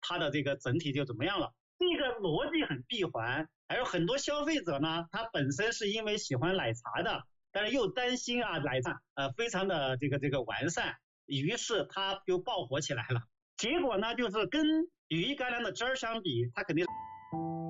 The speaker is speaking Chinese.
它的这个整体就怎么样了。这个逻辑很闭环，还有很多消费者呢，他本身是因为喜欢奶茶的，但是又担心啊奶茶非常的这个完善，于是他就爆火起来了。结果呢，就是跟羽衣甘蓝的汁儿相比，它肯定